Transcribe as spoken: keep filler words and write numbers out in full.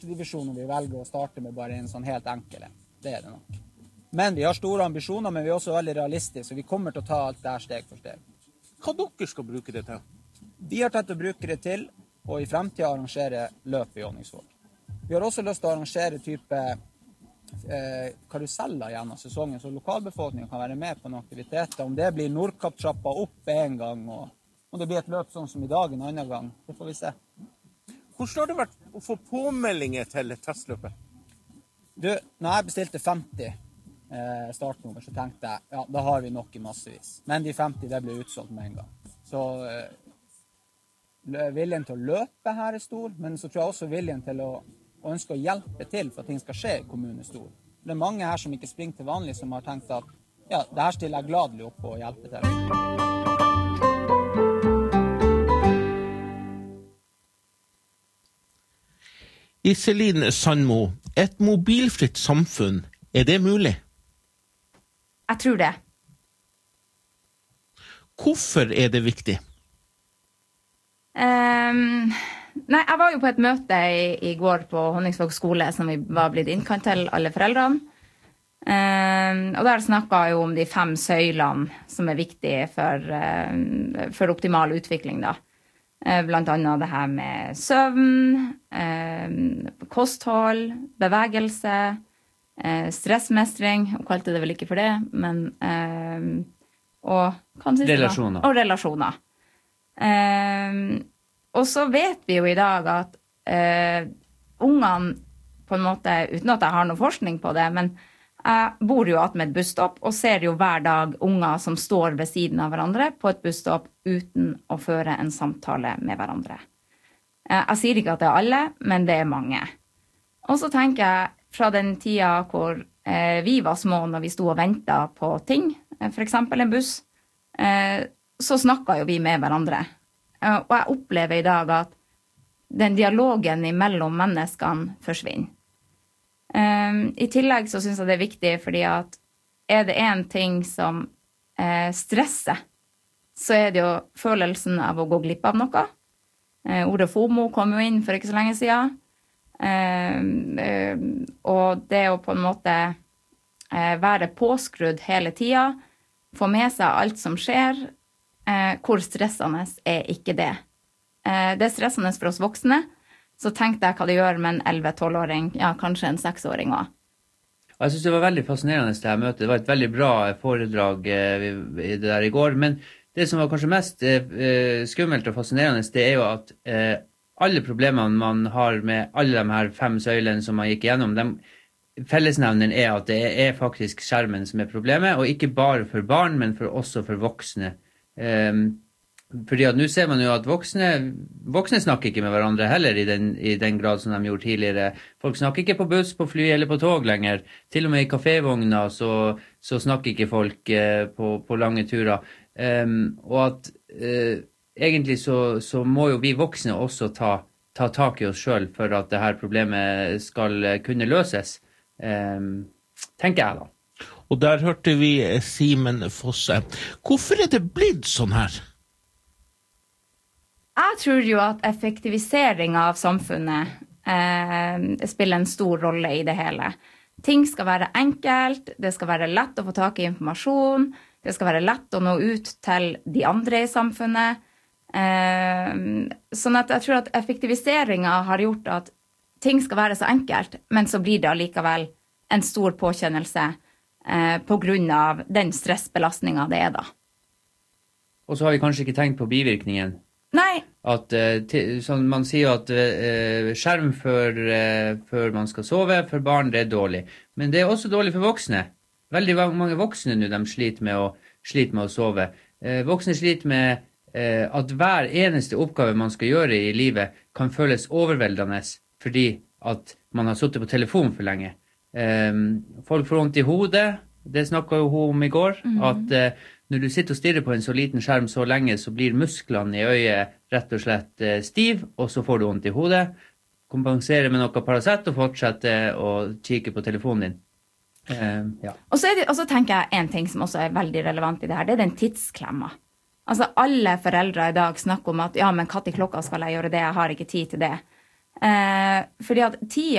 første divisjon når vi velger å starte med bare en sånn helt enkel. Det er det nok. Men vi har store ambisjoner, men vi er også veldig realistiske, så vi kommer til å ta alt det her steg for steg. Hva dere skal bruke det til? Vi har tenkt å bruke det til, og i fremtiden arrangere løp i Honningsvåg. Vi har også lyst til å arrangere type eh, karuseller gjennom sesongen, så lokalbefolkningen kan være med på en aktivitet. Om det blir Nordkapp-trappa opp en gang, og om det blir et løp sånn som i dag en annen gang, det får vi se. Hvordan har det vært å få påmeldinger til testløpet? Du, når jeg bestilte femti eh, startnummer, så tenkte jeg, ja, da har vi nok i massevis. Men de femti, det ble utsolgt med en gang. Så eh, viljen til å løpe her er stor, men så tror jeg også viljen til å, å ønske å hjelpe til for at ting skal skje i kommunen er stor. Det er mange her som ikke springer til vanlig, som har tenkt at, ja, det her stiller jeg gladelig opp på å hjelpe til. Iselin Sandmo, et mobilfritt samfunn, er det mulig? Jeg tror det. Hvorfor er det viktig? Um, nei, jeg var jo på et møte i, i går på Honningsvåg skole, som vi var blitt innkant til alle foreldrene. Um, og der snakket jo om de fem søylene som er viktige for, uh, for optimal utvikling da. Blant annet det her med søvn, eh, kosthold, bevegelse, eh, stressmestring, hun kalte det vel ikke for det, men eh, og, relasjoner. og relasjoner. Eh, og så vet vi jo i dag at eh, ungene, på en måte, uten at jeg har noe forskning på det, men jeg bor jo at med et busstopp og ser jo hver dag unger som står ved siden av hverandre på et busstopp uten å føre en samtale med hverandre. Jeg sier ikke at det er alle, men det er mange. Og så tenker jeg fra den tida hvor eh, vi var små når vi stod og ventet på ting, for eksempel en buss, eh, så snakket jo vi med hverandre. Eh, og jeg opplever i dag at den dialogen mellom menneskene forsvinner. Um, I tillegg så synes jeg det er viktig fordi at er det en ting som eh, stresser, så er det jo følelsen av å gå glipp av noe. Eh, ordet FOMO kom jo inn for ikke så lenge siden. Eh, eh, og det å på en måte eh, være påskrudd hele tiden, få med seg alt som skjer, eh, hvor stressende er ikke det. Eh, det er stressende for oss voksne, så tenkte jeg hva det gjør med en elleve-tolv-åring, ja, kanskje en seksåring også. Jeg synes det var veldig fascinerende det her møtet. Det var et veldig bra foredrag eh, i det der i går, men det som var kanskje mest eh, skummelt og fascinerende, det er jo at eh, alle problemene man har med alle de her fem søylene som man gikk igjennom, de, fellesnevneren er at det er faktisk skjermen som er problemet, og ikke bare for barn, men for, også for voksne. Eh, Fordi at nå ser man jo at voksne, voksne snakker ikke med hverandre heller i den, i den grad som de gjorde tidligere. Folk snakker ikke på buss, på fly eller på tog lenger. Til og med i kafévogner så, så snakker ikke folk eh, på, på lange turer. Um, og at eh, egentlig så, så må jo vi voksne også ta, ta tak i oss selv for at det her problemet skal kunne løses. Um, tenker jeg da. Og der hørte vi Simen Fosse. Hvorfor er det blitt sånn her? Jeg tror jo at effektivisering av samfunnet eh, spiller en stor rolle i det hele. Ting skal være enkelt, det skal være lett å få tak i informasjon, det skal være lett å nå ut til de andre i samfunnet. Eh, sånn at jeg tror at effektiviseringen har gjort at ting skal være så enkelt, men så blir det allikevel en stor påkjennelse eh, på grunn av den stressbelastningen det er da. Og så har vi kanskje ikke tenkt på bivirkningen. Nei. At, uh, til, sånn, man sier at uh, skjerm før, uh, før man skal sove, for barn det er dårlig. Men det er også dårlig for voksne. Veldig mange voksne nå, de sliter med å, sliter med å sove. Uh, voksne sliter med uh, at hver eneste oppgave man skal gjøre i livet kan føles overveldende fordi at man har suttet på telefon for lenge. Um, folk får vondt i hodet, det snakket jo hun om i går, mm-hmm. at uh, når du sitter og stirrer på en så liten skjerm så lenge, så blir musklene i øyet rett og slett uh, stiv, og så får du vondt i hodet. Kompensere med noe Paracet og fortsette å kikke på telefonen din. Uh, ja. Og, så er det, og så tenker jeg en ting som også er veldig relevant i det her, det er den tidsklemma. Altså alle foreldre i dag snakker om at ja, men hva til klokka skal jeg gjøre det, jeg har ikke tid til det. Uh, fordi at tida